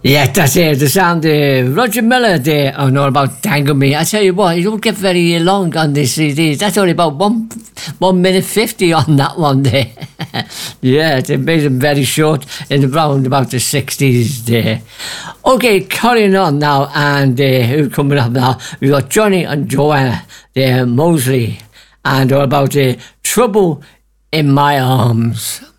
Yeah, that's it. The sound Roger Miller there on All About Tango Me. I tell you what, you don't get very long on this CD. That's only about 1 minute 50 on that one there. Yeah, they made them very short in around about the 60s there. Okay, carrying on now, and who's coming up now? We got Johnny and Joanna there, Mosley, and All About Trouble in My Arms.